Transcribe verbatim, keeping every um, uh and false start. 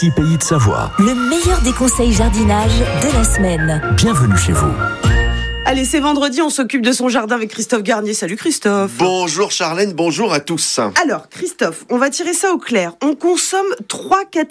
Petit pays de Savoie. Le meilleur des conseils jardinage de la semaine. Bienvenue chez vous. Allez, c'est vendredi, on s'occupe de son jardin avec Christophe Garnier. Salut Christophe. Bonjour Charlène, bonjour à tous. Alors Christophe, on va tirer ça au clair. On consomme trois